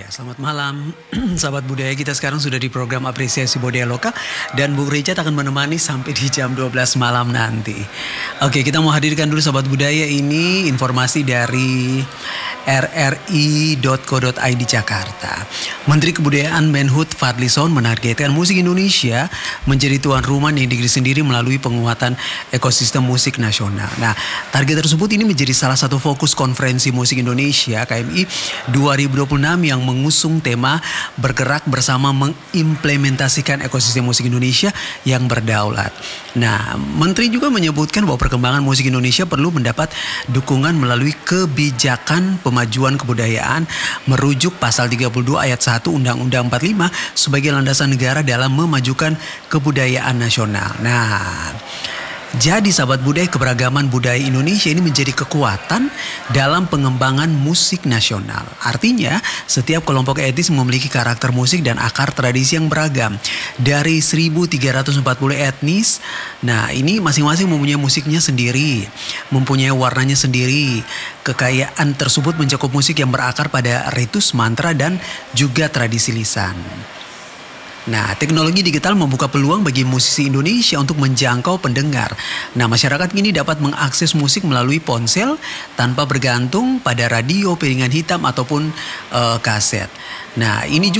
Selamat malam sahabat budaya, kita sekarang sudah di program apresiasi budaya lokal dan Bu Richard akan menemani sampai di jam 12 malam nanti. Oke, kita mau hadirkan dulu sahabat budaya ini informasi dari rri.co.id Jakarta. Menteri Kebudayaan Menhut Fadlizon menargetkan musik Indonesia menjadi tuan rumah di negeri sendiri melalui penguatan ekosistem musik nasional. Nah, target tersebut ini menjadi salah satu fokus konferensi musik Indonesia KMI 2026 yang mengusung tema bergerak bersama mengimplementasikan ekosistem musik Indonesia yang berdaulat. Nah, Menteri juga menyebutkan bahwa perkembangan musik Indonesia perlu mendapat dukungan melalui kebijakan pemajuan kebudayaan merujuk pasal 32 ayat 1 Undang-Undang 45 sebagai landasan negara dalam memajukan kebudayaan nasional. Nah, jadi sahabat budaya, keberagaman budaya Indonesia ini menjadi kekuatan dalam pengembangan musik nasional. Artinya setiap kelompok etnis memiliki karakter musik dan akar tradisi yang beragam. Dari 1340 etnis, nah ini masing-masing mempunyai musiknya sendiri, mempunyai warnanya sendiri. Kekayaan tersebut mencakup musik yang berakar pada ritus, mantra, dan juga tradisi lisan. Nah, teknologi digital membuka peluang bagi musisi Indonesia untuk menjangkau pendengar. Nah, masyarakat kini dapat mengakses musik melalui ponsel tanpa bergantung pada radio, piringan hitam ataupun kaset. Nah, ini juga